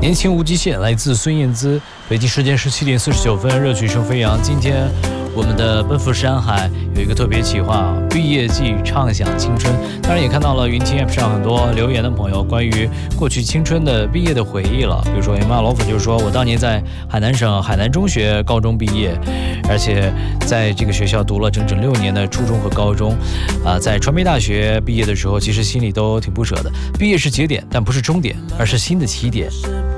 年轻无极限来自孙燕姿。北京时间17点49分，热曲声飞扬。今天我们的奔赴山海有一个特别企划，毕业季畅想青春。当然也看到了云听 App 上很多留言的朋友关于过去青春的毕业的回忆了。比如说 Emma 老粉就是说，我当年在海南省海南中学高中毕业，而且在这个学校读了整整6年的初中和高中。在传媒大学毕业的时候，其实心里都挺不舍的。毕业是节点，但不是终点，而是新的起点。